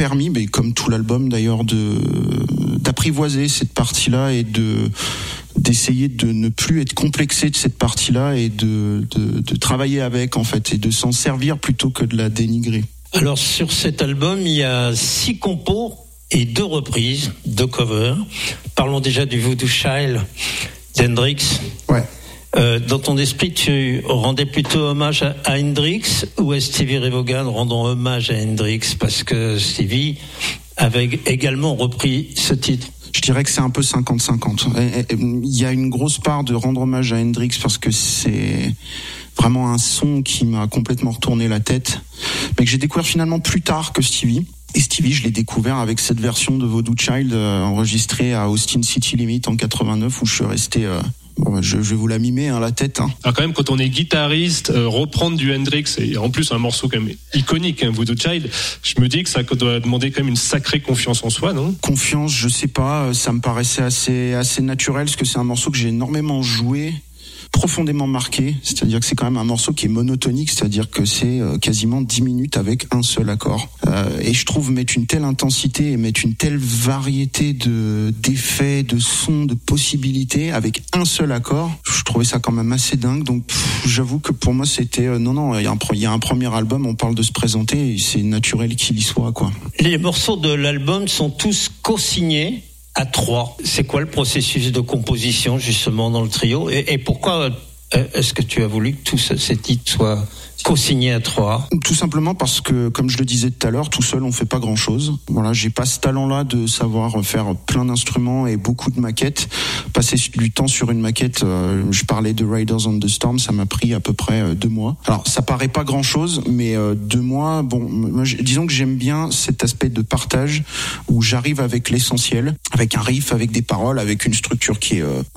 permis, mais comme tout l'album d'ailleurs, d'apprivoiser cette partie-là et d'essayer de ne plus être complexé de cette partie-là et de travailler avec en fait et de s'en servir plutôt que de la dénigrer. Alors sur cet album, il y a 6 compos et 2 reprises, 2 covers. Parlons déjà du Voodoo Child d'Hendrix. Ouais. Dans ton esprit, tu rendais plutôt hommage à Hendrix ou à Stevie Ray Vaughan rendant hommage à Hendrix parce que Stevie avait également repris ce titre? Je dirais que c'est un peu 50-50. Il y a une grosse part de rendre hommage à Hendrix parce que c'est vraiment un son qui m'a complètement retourné la tête, mais que j'ai découvert finalement plus tard que Stevie. Et Stevie, je l'ai découvert avec cette version de Voodoo Child enregistrée à Austin City Limit en 89 où je suis resté... je vais vous la mimer, la tête. Alors quand même, quand on est guitariste, reprendre du Hendrix, et en plus un morceau quand même iconique, Voodoo Child, je me dis que ça doit demander quand même une sacrée confiance en soi, non? Confiance, je sais pas, ça me paraissait assez naturel, parce que c'est un morceau que j'ai énormément joué, profondément marqué, c'est-à-dire que c'est quand même un morceau qui est monotonique, c'est-à-dire que c'est quasiment 10 minutes avec un seul accord. Et je trouve mettre une telle intensité et mettre une telle variété d'effets, de sons, de possibilités avec un seul accord, je trouvais ça quand même assez dingue. Donc j'avoue que pour moi c'était non, il y a un premier album, on parle de se présenter et c'est naturel qu'il y soit, quoi. Les morceaux de l'album sont tous co-signés à 3. C'est quoi le processus de composition justement dans le trio et pourquoi est-ce que tu as voulu que tous ces titres soient co-signé à 3? Tout simplement parce que, comme je le disais tout à l'heure, tout seul on fait pas grand chose. Voilà, j'ai pas ce talent-là de savoir faire plein d'instruments et beaucoup de maquettes. Passer du temps sur une maquette, je parlais de Riders on the Storm, ça m'a pris à peu près 2 mois. Alors ça paraît pas grand chose, mais 2 mois, bon, moi, disons que j'aime bien cet aspect de partage où j'arrive avec l'essentiel, avec un riff, avec des paroles, avec une structure qui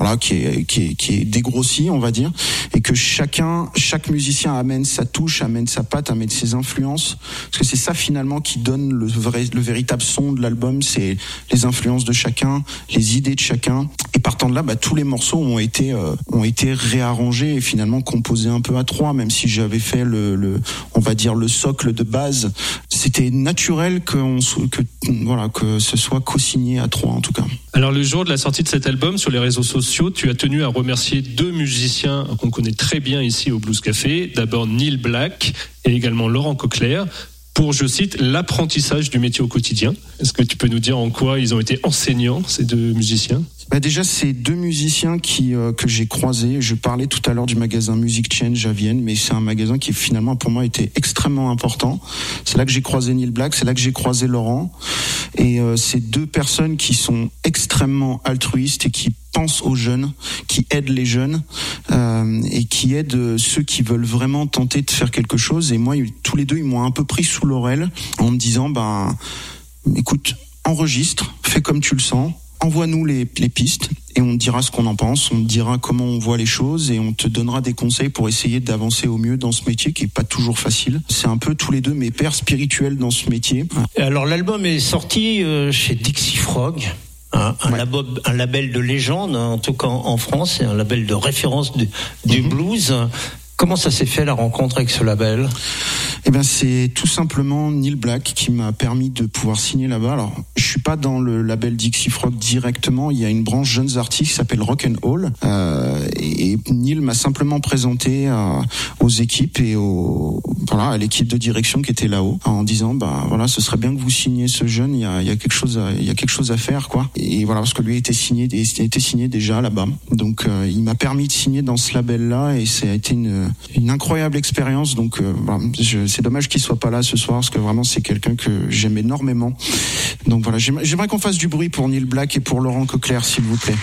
est dégrossie, on va dire, et que chaque musicien amène sa touche, amène sa patte, amène ses influences, parce que c'est ça finalement qui donne le véritable son de l'album, c'est les influences de chacun, les idées de chacun, et partant de là, tous les morceaux ont été réarrangés et finalement composés un peu à 3, même si j'avais fait on va dire le socle de base, c'était naturel que ce soit co-signé à 3 en tout cas. Alors le jour de la sortie de cet album, sur les réseaux sociaux, tu as tenu à remercier 2 musiciens qu'on connaît très bien ici au Blues Café. D'abord Neil Black et également Laurent Cochler pour, je cite, l'apprentissage du métier au quotidien. Est-ce que tu peux nous dire en quoi ils ont été enseignants, ces 2 musiciens ? Déjà, c'est 2 musiciens que j'ai croisés. Je parlais tout à l'heure du magasin Music Change à Vienne, mais c'est un magasin qui finalement pour moi était extrêmement important. C'est là que j'ai croisé Neil Black, c'est là que j'ai croisé Laurent. Et c'est 2 personnes qui sont extrêmement altruistes et qui pensent aux jeunes, qui aident les jeunes et qui aident ceux qui veulent vraiment tenter de faire quelque chose. Et moi, tous les 2, ils m'ont un peu pris sous l'oreille en me disant, écoute, enregistre, fais comme tu le sens. Envoie-nous les pistes et on te dira ce qu'on en pense, on te dira comment on voit les choses et on te donnera des conseils pour essayer d'avancer au mieux dans ce métier qui est pas toujours facile. C'est un peu tous les 2 mes pères spirituels dans ce métier. Et alors l'album est sorti chez Dixie Frog, un label de légende, en tout cas en France, et un label de référence du blues. Comment ça s'est fait la rencontre avec ce label ? C'est tout simplement Neil Black qui m'a permis de pouvoir signer là-bas. Alors, je suis pas dans le label Dixie Frog directement. Il y a une branche jeunes artistes qui s'appelle Rock and Roll. Et Neil m'a simplement présenté aux équipes et à l'équipe de direction qui était là-haut, en disant ce serait bien que vous signiez ce jeune. Il y a quelque chose à faire, quoi. Et voilà, parce que lui était signé déjà là-bas. Donc, il m'a permis de signer dans ce label-là et ça a été une incroyable expérience. Donc, c'est dommage qu'il soit pas là ce soir parce que vraiment c'est quelqu'un que j'aime énormément. Donc voilà, j'aimerais qu'on fasse du bruit pour Neil Black et pour Laurent Cochler, s'il vous plaît.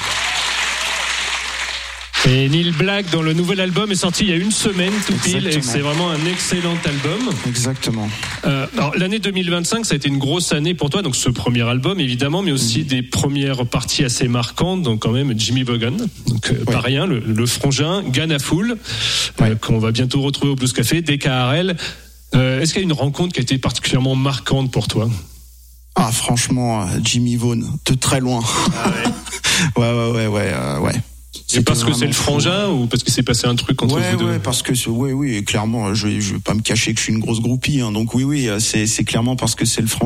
Et Neil Black, dans le nouvel album, est sorti il y a 1 semaine tout pile, et c'est vraiment un excellent album. Exactement. Alors l'année 2025, ça a été une grosse année pour toi, donc ce premier album évidemment, mais aussi des premières parties assez marquantes, donc quand même Jimmy Vaughan, donc pas rien, le frangin, Ghana Fool, qu'on va bientôt retrouver au Blues Café, DKRL. Est-ce qu'il y a une rencontre qui a été particulièrement marquante pour toi ? Franchement, Jimmy Vaughan, de très loin. Ouais. C'est parce que c'est le frangin ou parce que s'est passé un truc entre vous deux ? Ouais, parce que clairement, je vais pas me cacher que je suis une grosse groupie, hein, donc oui, c'est clairement parce que c'est le frangin.